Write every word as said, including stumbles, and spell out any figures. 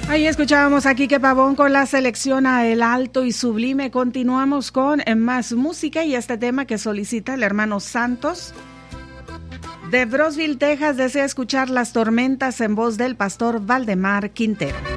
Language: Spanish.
Ahí escuchábamos a Quique Pavón con la selección a El Alto y Sublime. Continuamos con más música y este tema que solicita el hermano Santos. De Brosville, Texas, desea escuchar Las Tormentas en voz del pastor Valdemar Quintero.